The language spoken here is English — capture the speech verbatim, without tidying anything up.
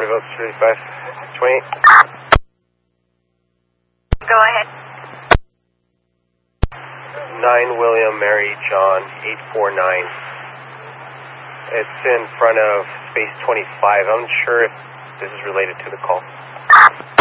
forty volts, thirty-five, twenty. Go ahead. nine William Mary John eight four nine. It's in front of space twenty-five. I'm unsure if this is related to the call.